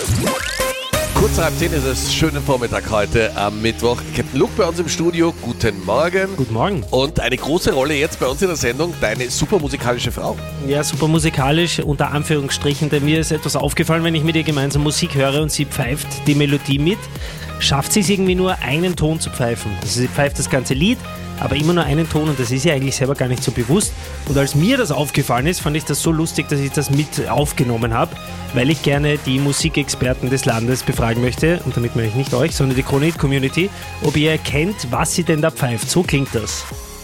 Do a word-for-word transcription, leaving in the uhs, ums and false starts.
Kurz nach halb zehn ist es, schönen Vormittag heute am Mittwoch. Captain Luke bei uns im Studio, guten Morgen. Guten Morgen. Und eine große Rolle jetzt bei uns in der Sendung, deine super musikalische Frau. Ja, super musikalisch, unter Anführungsstrichen, denn mir ist etwas aufgefallen, wenn ich mit ihr gemeinsam Musik höre und sie pfeift die Melodie mit, schafft sie es irgendwie nur einen Ton zu pfeifen. Also sie pfeift das ganze Lied, aber immer nur einen Ton und das ist ihr eigentlich selber gar nicht so bewusst. Und als mir das aufgefallen ist, fand ich das so lustig, dass ich das mit aufgenommen habe, weil ich gerne die Musikexperten des Landes befragen möchte, und damit meine ich nicht euch, sondern die Krone-Hit Community, ob ihr erkennt, was sie denn da pfeift. So klingt das.